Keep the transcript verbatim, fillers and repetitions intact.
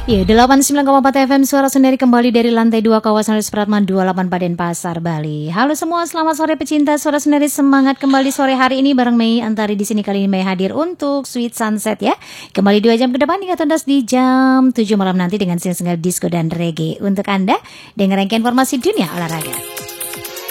Ya, delapan puluh sembilan koma empat F M Suara Sendiri kembali dari lantai dua kawasan Supratman dua puluh delapan Paden Pasar, Bali. Halo semua, selamat sore pecinta Suara Sendiri. Semangat kembali sore hari ini bareng Mei Antari di sini. Kali ini Mei hadir untuk Sweet Sunset ya. Kembali dua jam ke depan hingga tuntas di jam tujuh malam nanti dengan single disco dan reggae untuk Anda. Dengarkan informasi dunia olahraga.